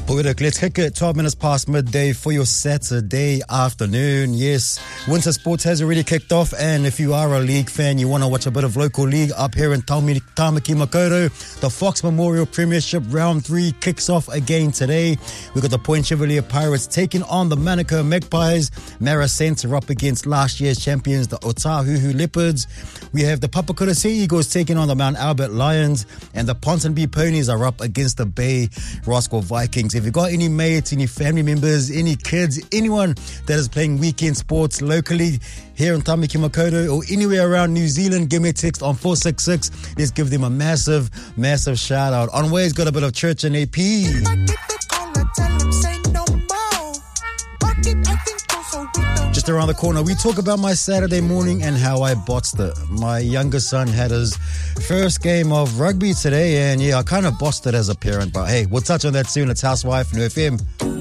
Poetic, let's kick it 12 minutes past midday for your Saturday afternoon. Yes, winter sports has already kicked off, and if you are a league fan, you want to watch a bit of local league up here in Tamaki Makaurau, the Fox Memorial Premiership Round 3 kicks off again today. We've got the Point Chevalier Pirates taking on the Manukau Magpies. Mara Saints are up against last year's champions, the Otahuhu Leopards. We have the Papakura Sea Eagles taking on the Mount Albert Lions, and the Ponsonby Ponies are up against the Bay Roscoe Vikings. If you've got any mates, any family members, any kids, anyone that is playing weekend sports locally here in Tamaki Makaurau or anywhere around New Zealand, give me a text on 466. Let's give them a massive, massive shout out. On Way's got a bit of church and AP. Just around the corner, we talk about my Saturday morning and how I bossed it. My youngest son had his first game of rugby today, and yeah, I kind of bossed it as a parent, but hey, we'll touch on that soon. It's Housewife, New FM.